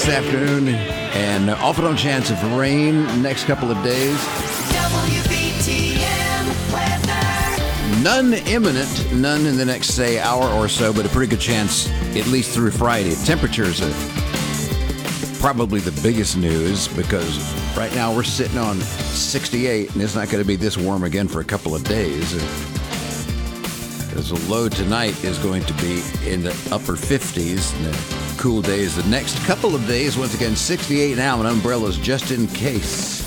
this afternoon, and often on chance of rain next couple of days. WBTM weather. None imminent, none in the next, say, hour or so, but a pretty good chance at least through Friday. Temperatures are probably the biggest news because right now we're sitting on 68, and it's not going to be this warm again for a couple of days. As the low tonight is going to be in the upper 50s, and the cool days the next couple of days. Once again, 68 now, and umbrellas just in case.